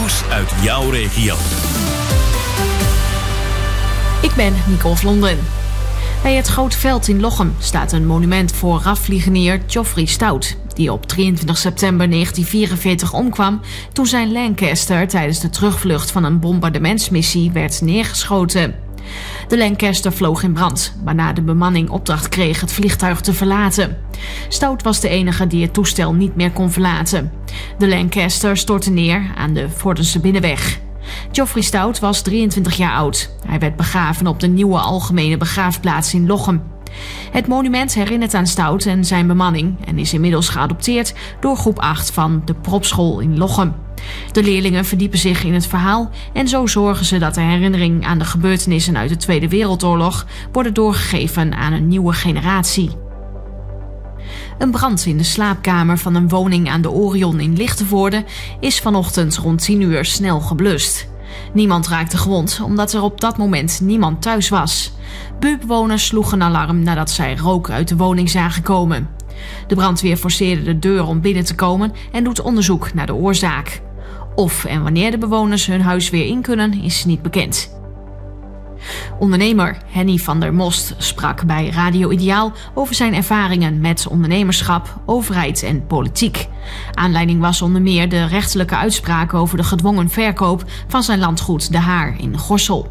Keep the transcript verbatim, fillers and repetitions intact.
Nieuws uit jouw regio. Ik ben Nicole Vlonderen. Bij het Groot Veld in Lochem staat een monument voor R A F-vliegenier Geoffrey Stout, die op drieëntwintig september negentien vierenveertig omkwam toen zijn Lancaster tijdens de terugvlucht van een bombardementsmissie werd neergeschoten. De Lancaster vloog in brand, waarna de bemanning opdracht kreeg het vliegtuig te verlaten. Stout was de enige die het toestel niet meer kon verlaten. De Lancaster stortte neer aan de Vordense Binnenweg. Geoffrey Stout was drieëntwintig jaar oud. Hij werd begraven op de nieuwe algemene begraafplaats in Lochem. Het monument herinnert aan Stout en zijn bemanning en is inmiddels geadopteerd door groep acht van de Propschool in Lochem. De leerlingen verdiepen zich in het verhaal en zo zorgen ze dat de herinnering aan de gebeurtenissen uit de Tweede Wereldoorlog worden doorgegeven aan een nieuwe generatie. Een brand in de slaapkamer van een woning aan de Orion in Lichtenvoorde is vanochtend rond tien uur snel geblust. Niemand raakte gewond, omdat er op dat moment niemand thuis was. Buurtbewoners sloegen alarm nadat zij rook uit de woning zagen komen. De brandweer forceerde de deur om binnen te komen en doet onderzoek naar de oorzaak. Of en wanneer de bewoners hun huis weer in kunnen, is niet bekend. Ondernemer Henny van der Most sprak bij Radio Ideaal over zijn ervaringen met ondernemerschap, overheid en politiek. Aanleiding was onder meer de rechterlijke uitspraak over de gedwongen verkoop van zijn landgoed De Haar in Gorssel.